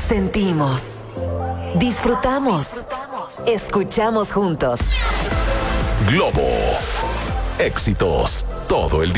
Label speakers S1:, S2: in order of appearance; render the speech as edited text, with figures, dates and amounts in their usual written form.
S1: Sentimos, disfrutamos, escuchamos juntos.
S2: Globo. Éxitos todo el día.